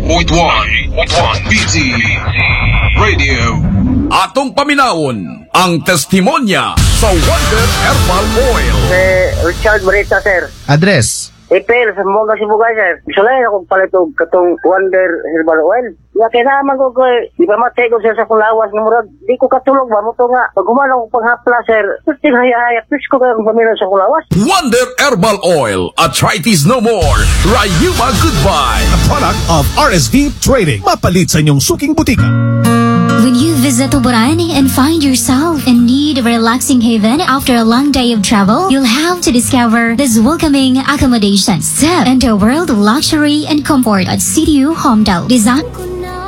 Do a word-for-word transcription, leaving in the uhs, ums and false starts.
point one B T Radio. Atong paminawon ang testimonya sa Wonder Herbal Oil. Eh, Richard Barita, sir. Address. Ipil, sa mga Sibugay, sir. Gusto lang akong palitog katong Wonder Herbal Oil. Ya, kailangan ko ko, di ba matay ko sir sa kulawas ng murag. Di ko katulog ba mo to nga. Pag gumana ko paghapla, sir. Pusting haya-haya. Pis ko kayong pamilya sa kulawas. Wonder Herbal Oil. Arthritis no more. Rayuma goodbye. A product of R S V Trading. Mapalit sa inyong suking butika. When you visit Tuburan and find yourself in need of a relaxing haven after a long day of travel, you'll have to discover this welcoming accommodation. Step into a world of luxury and comfort at C D U Homedale. Designed